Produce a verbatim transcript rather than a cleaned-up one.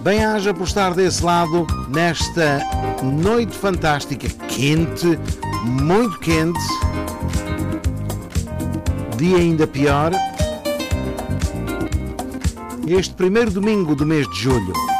Bem-aja por estar desse lado nesta noite fantástica, quente, muito quente, dia ainda pior, este primeiro domingo do mês de julho.